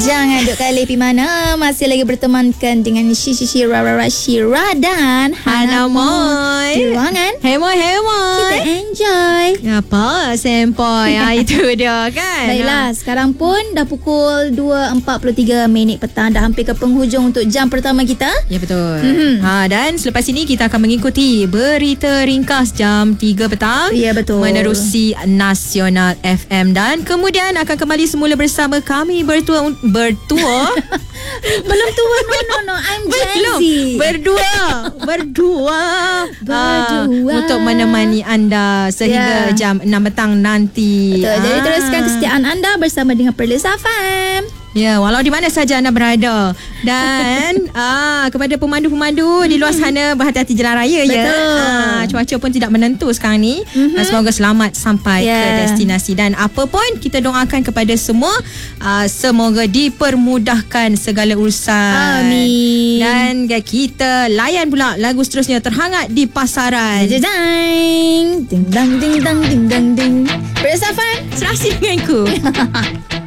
Jangan duk kali pergi mana. Masih lagi bertemankan dengan Shira dan Hana Moy di ruangan Hemoy kita enjoy. Apa sempoi? Itu dia kan. Baiklah, sekarang pun dah pukul 2.43 petang. Dah hampir ke penghujung untuk jam pertama kita. Ya, betul. Dan selepas ini kita akan mengikuti berita ringkas jam 3 petang. Ya, betul. Menerusi Nasional FM. Dan kemudian akan kembali semula bersama kami bertua Belum tua. No, I'm Gen Z. Berdua untuk menemani anda sehingga jam 6 petang nanti. Betul. Jadi teruskan kesetiaan anda bersama dengan Perlis FM. Ya, walau di mana saja anda berada. Dan kepada pemandu-pemandu di luar sana, berhati-hati jalan raya. Betul. Cuaca pun tidak menentu sekarang ni. Semoga selamat sampai ke destinasi. Dan apa pun kita doakan kepada semua, semoga dipermudahkan segala urusan. Amin. Dan kita layan pula lagu seterusnya, terhangat di pasaran. Ding dang ding dang ding dang ding. Perlis FM, serasi denganku.